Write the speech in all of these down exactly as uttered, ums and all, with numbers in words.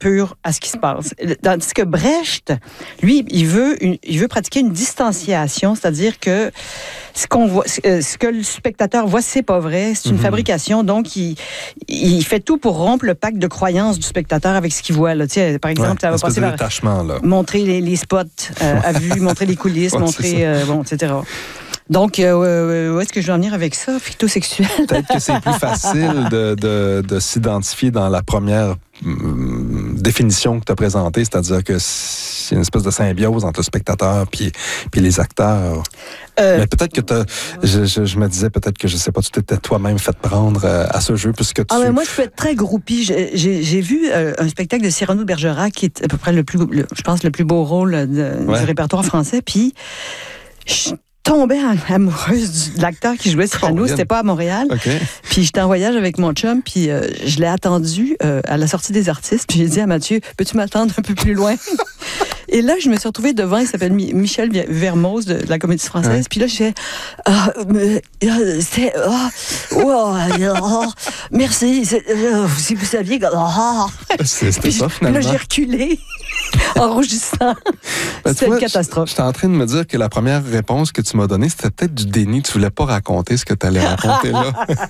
pur à ce qui se passe. Tandis que Brecht, lui, il veut, une, il veut pratiquer une distanciation, c'est-à-dire que ce qu'on voit, ce que le spectateur voit, c'est pas vrai, c'est une mm-hmm. fabrication. Donc, il, il fait tout pour rompre le pacte de croyance du spectateur avec ce qu'il voit. Là. Tu sais, par exemple, ouais, ça va passer par là. montrer les, les spots euh, à vue, montrer les coulisses, ouais, montrer, euh, bon, et cetera. Donc, euh, où est-ce que je vais en venir avec ça? Phytosexuel? Peut-être que c'est plus facile de, de, de s'identifier dans la première hum, définition que tu as présentée, c'est-à-dire que c'est une espèce de symbiose entre le spectateur puis, puis les acteurs. Euh, Mais peut-être que t'as, je, je, je me disais peut-être que, je sais pas, tu t'étais toi-même fait prendre euh, à ce jeu puisque tu... Ah, mais moi, je peux être très groupie. J'ai, j'ai, j'ai vu euh, un spectacle de Cyrano de Bergerac qui est à peu près le plus, le, je pense, le plus beau rôle de, ouais. du répertoire français. Puis, je tombais amoureuse de l'acteur qui jouait Cyrano. Oh, c'était pas à Montréal. Okay. Puis j'étais en voyage avec mon chum, puis euh, je l'ai attendu euh, à la sortie des artistes. Puis j'ai dit à Mathieu, peux-tu m'attendre un peu plus loin? Et là, je me suis retrouvée devant, il s'appelle Michel Vermoz de, de la Comédie Française. Ouais. Puis là, je fais, ah, mais, c'est, ah, oh, oh, merci, c'est, euh, si vous saviez, ah. C'est, c'était ça, finalement. Là, j'ai reculé, en rougissant. Ben, c'était vois, une catastrophe. J'étais en train de me dire que la première réponse que tu m'as donnée, c'était peut-être du déni. Tu voulais pas raconter ce que tu allais raconter là.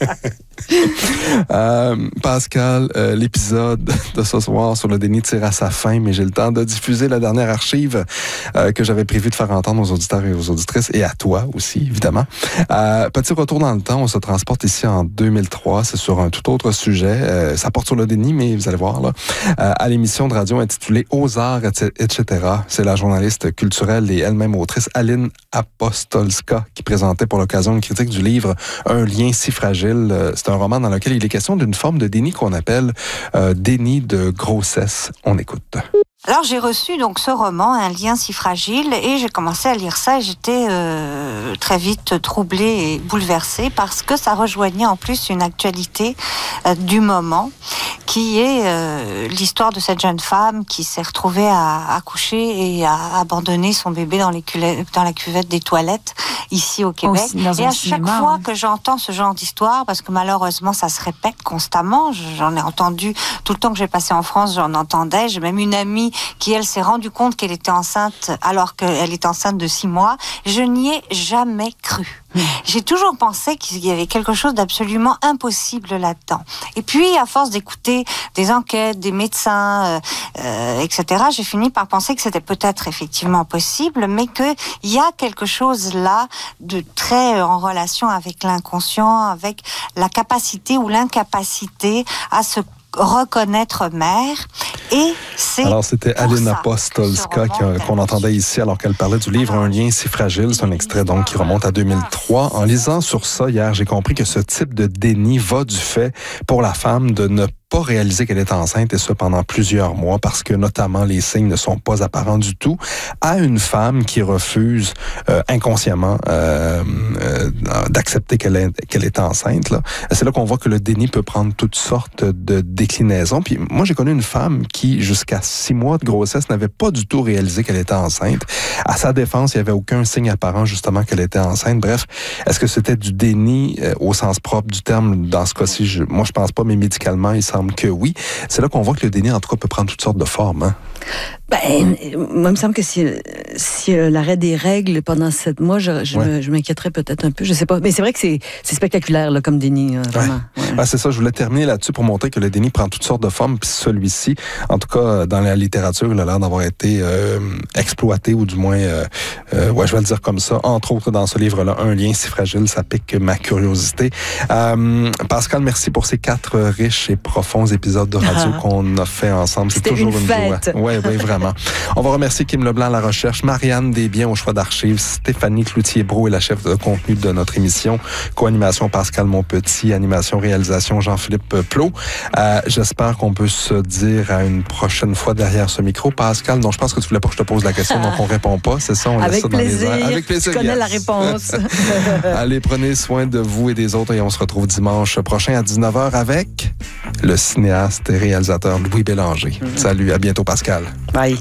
euh, Pascal, euh, l'épisode de ce soir sur le déni tire à sa fin, mais j'ai le temps de diffuser la dernière archive euh, que j'avais prévu de faire entendre aux auditeurs et aux auditrices, et à toi aussi, évidemment. Euh, petit retour dans le temps, on se transporte ici en deux mille trois, c'est sur un tout autre sujet. Euh, ça porte sur le déni, mais vous allez voir, là, euh, à l'émission de radio intitulée « Aux arts, et cetera » C'est la journaliste culturelle et elle-même autrice Aline Apostolska qui présentait pour l'occasion une critique du livre « Un lien si fragile ». C'est un roman dans lequel il est question d'une forme de déni qu'on appelle euh, déni de grossesse. On écoute. Alors j'ai reçu donc ce roman, Un lien si fragile, et j'ai commencé à lire ça et j'étais euh, très vite troublée et bouleversée parce que ça rejoignait en plus une actualité euh, du moment qui est euh, l'histoire de cette jeune femme qui s'est retrouvée à accoucher et à abandonner son bébé dans, les culettes, dans la cuvette des toilettes ici au Québec. Oh, et à chaque cinéma, fois ouais. que j'entends ce genre d'histoire, parce que malheureusement ça se répète constamment, j'en ai entendu tout le temps que j'ai passé en France, j'en entendais, j'ai même une amie qui, elle, s'est rendue compte qu'elle était enceinte alors qu'elle est enceinte de six mois. Je n'y ai jamais cru. Mmh. J'ai toujours pensé qu'il y avait quelque chose d'absolument impossible là-dedans. Et puis, à force d'écouter des enquêtes, des médecins, euh, euh, et cetera, j'ai fini par penser que c'était peut-être effectivement possible, mais qu'il y a quelque chose là de très en relation avec l'inconscient, avec la capacité ou l'incapacité à se reconnaître mère. Et c'est alors, c'était Aline Apostolska qu'on entendait ici alors qu'elle parlait du livre « Un lien si fragile ». C'est un extrait donc qui remonte à deux mille trois. En lisant sur ça hier, j'ai compris que ce type de déni va du fait pour la femme de ne pas réaliser qu'elle est enceinte, et ça pendant plusieurs mois, parce que notamment les signes ne sont pas apparents du tout, à une femme qui refuse euh, inconsciemment euh, euh, d'accepter qu'elle est, qu'elle est enceinte. Là. C'est là qu'on voit que le déni peut prendre toutes sortes de déclinaisons. Puis moi, j'ai connu une femme qui, jusqu'à six mois de grossesse, n'avait pas du tout réalisé qu'elle était enceinte. À sa défense, il n'y avait aucun signe apparent justement qu'elle était enceinte. Bref, est-ce que c'était du déni euh, au sens propre du terme? Dans ce cas-ci, je, moi, je pense pas, mais médicalement, il semble que oui. C'est là qu'on voit que le déni, en tout cas, peut prendre toutes sortes de formes. Hein? Ben, moi, il me semble que si, si euh, l'arrêt des règles pendant sept mois, je, je, ouais. me, je m'inquiéterais peut-être un peu. Je sais pas. Mais c'est vrai que c'est, c'est spectaculaire là, comme déni, euh, vraiment. Ouais. Ouais. Ah, c'est ça. Je voulais terminer là-dessus pour montrer que le déni prend toutes sortes de formes. Puis celui-ci, en tout cas, dans la littérature, il a l'air d'avoir été euh, exploité, ou du moins, euh, euh, ouais, je vais le dire comme ça. Entre autres, dans ce livre-là, Un lien si fragile, ça pique ma curiosité. Euh, Pascal, merci pour ces quatre riches et profonds épisodes de radio ah. qu'on a fait ensemble. C'était c'est toujours une, une fête. joie. Oui, oui, vraiment. On va remercier Kim Leblanc à la recherche, Marianne Desbiens au choix d'archives, Stéphanie Cloutier-Brault est la chef de contenu de notre émission, co-animation Pascal Monpetit, animation, réalisation Jean-Philippe Plot. Euh, j'espère qu'on peut se dire à une prochaine fois derrière ce micro. Pascal, donc je pense que tu voulais pas que je te pose la question, donc on répond pas, c'est ça? On Avec laisse ça plaisir. Dans les airs. Avec plaisir. Tu connais yes. la réponse. Allez, prenez soin de vous et des autres et on se retrouve dimanche prochain à dix-neuf heures avec le cinéaste et réalisateur Louis Bélanger. Mm-hmm. Salut, à bientôt Pascal. Bye.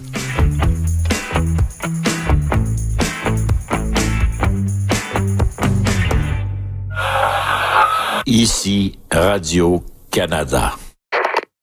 Ici, Radio-Canada.